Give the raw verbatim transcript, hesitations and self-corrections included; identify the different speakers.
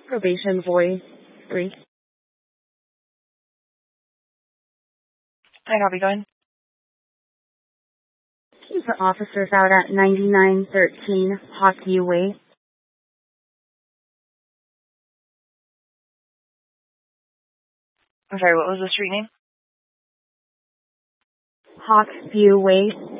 Speaker 1: Probation voice three.
Speaker 2: Hi, how are we going?
Speaker 1: The officer's out at ninety-nine thirteen Hockview Way.
Speaker 2: I'm sorry, what was the street name?
Speaker 1: Hockview Way.